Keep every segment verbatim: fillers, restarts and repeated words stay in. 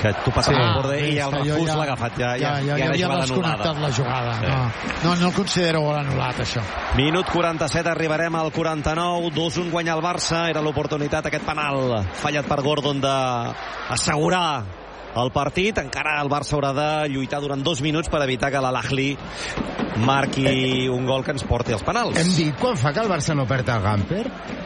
que tu passes Sí. el borde i el refús ja, l'ha agafat. Ja, ja, ja, ja, ja, ja havia jugada desconnectat anul·lada. la jugada. Sí. No, no, no el considero gol anul·lat, això. Minut quaranta-set, arribarem al quaranta-nou. dos un guanya el Barça. Era l'oportunitat, aquest penal fallat per Gordon d'assegurar el partit. Encara el Barça haurà de lluitar durant dos minuts per evitar que l'Al-Ahly marqui un gol que ens porti als penals. Hem dit quan fa que el Barça no perd el Gamper?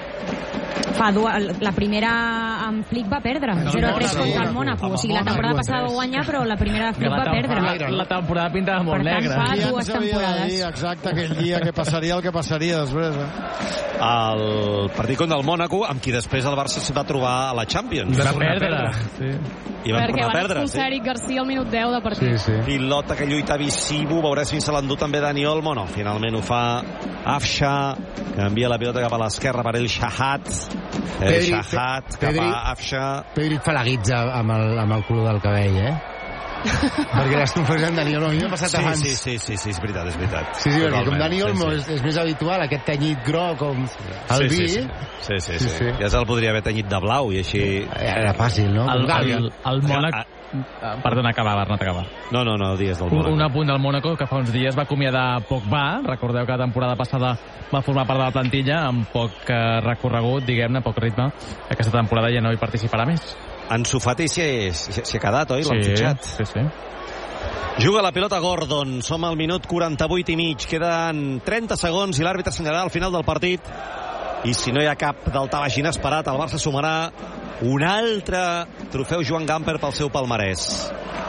Fa dues, la primera amb Flick va perdre zero a tres contra el Mónaco, o sigui la temporada passada va guanyar, però la primera de Flick va perdre. La temporada pintava molt negra. Fa Qui dues ens havia de temporades. dir exacte aquell dia que passaria el que passaria després, eh? El partit contra el Mónaco, amb qui després el Barça es va trobar a la Champions. Va perdre. Sí. I van perquè tornar a van perdre, expulsar sí. Eric Garcia al minut deu de partit. Sí, sí. Pilota que lluita Visibu, veurem si se l'endú també Dani Olmo. No, finalment ho fa Afsha, que envia la pilota cap a l'esquerra per el Shahat. El Pedri, Shahat cap Pedri. a Afsha. Pedri et fa la guitza amb el, amb el color del cabell, eh? Perquè l'has confós amb Dani Olmo. A mi m'ha passat Sí, abans. sí, sí, sí, sí, és veritat, és veritat. Sí, sí, perquè com Totalment, Dani Olmo sí, és, sí. és més habitual, aquest tenyit groc com el sí, vi, sí, sí. Sí, sí, sí, Sí, sí. ja se'l podria haver tenyit de blau i així... era fàcil, no? El, Com Gàbia. el, el Mònac... Perdona, acabar, Bernat, acabar. No, no, no, dies del Un, Mónaco. un apunt del Mónaco, que fa uns dies va acomiadar Pogba. Recordeu que la temporada passada va formar part de la plantilla amb poc eh, recorregut, diguem-ne, poc ritme. Aquesta temporada ja no hi participarà més. Ansu Fati s'hi ha quedat, oi? L'han fitxat. Sí, sí. Juga la pilota Gordon, som al minut quaranta-vuit i mig, queden trenta segons i l'àrbitre assenyalarà al final del partit, i si no hi ha cap daltabaix inesperat, el Barça sumarà un altre trofeu Joan Gamper pel seu palmarès.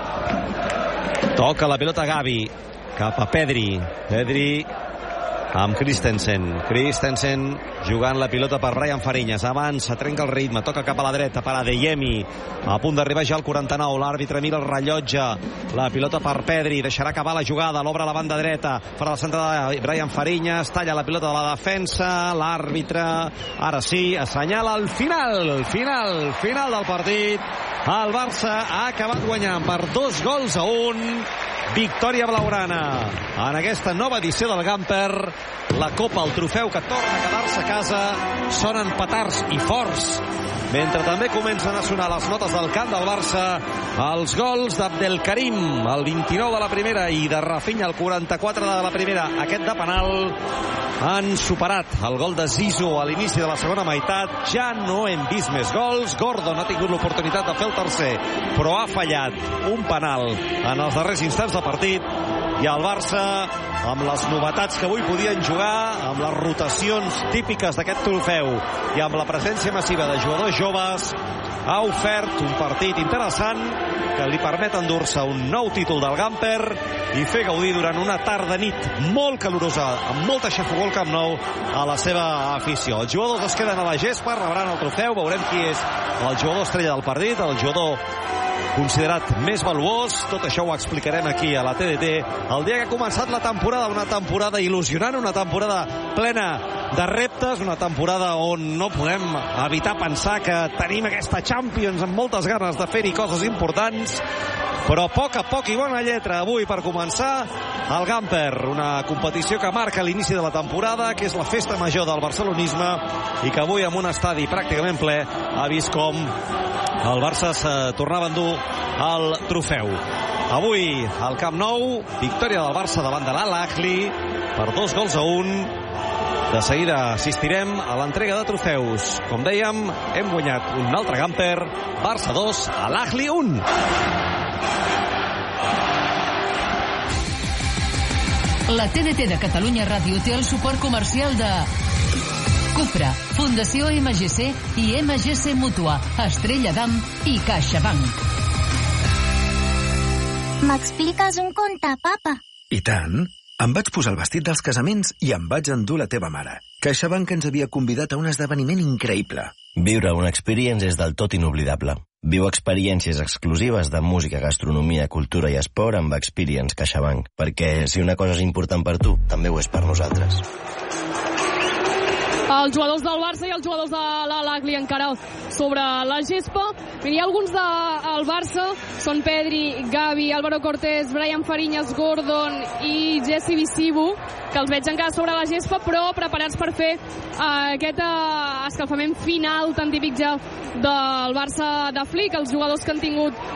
Toca la pilota Gavi cap a Pedri. Pedri amb Christensen. Christensen jugant la pilota per Brian Fariñas. Avança, trenca el ritme, toca cap a la dreta per Adeyemi. A punt d'arribar ja al quaranta-nou. L'àrbitre mira el rellotge. La pilota per Pedri. Deixarà acabar la jugada. L'obre a la banda dreta. Per la centrada de Brian Fariñas. Talla la pilota de la defensa. L'àrbitre, ara sí, assenyala el final. Final, final del partit. El Barça ha acabat guanyant per dos gols a un. Victòria blaugrana en aquesta nova edició del Gamper. La Copa, el trofeu que torna a quedar-se a casa. Sonen petards i forts, mentre també comencen a sonar les notes del camp del Barça. Els gols d'Abdelkarim el vint-i-nou de la primera i de Rafinha el quaranta-quatre de la primera, aquest de penal, han superat el gol de Zizou a l'inici de la segona meitat. Ja no hem vist més gols. Gordon ha tingut l'oportunitat de fer el tercer, però ha fallat un penal en els darrers instants del partit. I el Barça, amb les novetats que avui podien jugar, amb les rotacions típiques d'aquest trofeu i amb la presència massiva de jugadors joves, ha ofert un partit interessant que li permet endur-se un nou títol del Gamper i fer gaudir durant una tarda-nit molt calorosa, amb molta xafogó al Camp Nou, a la seva afició. Els jugadors es queden a la gespa, rebran el trofeu, veurem qui és el jugador estrella del partit, el jugador considerat més valuós. Tot això ho explicarem aquí a la T D T el dia que ha començat la temporada, una temporada il·lusionant, una temporada plena de reptes, una temporada on no podem evitar pensar que tenim aquesta Champions amb moltes ganes de fer-hi coses importants, però a poc a poc i bona lletra avui per començar el Gamper, una competició que marca l'inici de la temporada, que és la festa major del barcelonisme i que avui amb un estadi pràcticament ple ha vist com el Barça es tornava a endur el trofeu. Avui al Camp Nou, victòria del Barça davant de l'Al-Ahly per dos gols a un. De seguida assistirem a l'entrega de trofeus. Com dèiem, hem guanyat un altre Gamper. Barça dos, Al-Ahly un. La T D T de Catalunya Ràdio té el suport comercial de Cupra, Fundació M G C i M G C Mútua, Estrella Damm i CaixaBank. M'expliques un conte, papa? I tant. Em vaig posar el vestit dels casaments i em vaig endur la teva mare. CaixaBank ens havia convidat a un esdeveniment increïble. Viure una experience és del tot inoblidable. Viu experiències exclusives de música, gastronomia, cultura i esport amb Experience CaixaBank, perquè si una cosa és important per tu, també ho és per nosaltres. Els jugadors del Barça i els jugadors de l'Al-Ahly encara sobre la gespa. Hi ha alguns del Barça, són Pedri, Gavi, Álvaro Cortés, Brian Fariñas, Gordon i Jesse Visibu, que els veig encara sobre la gespa, però preparats per fer uh, aquest uh, escalfament final tan típic ja del Barça de Flick. Els jugadors que han tingut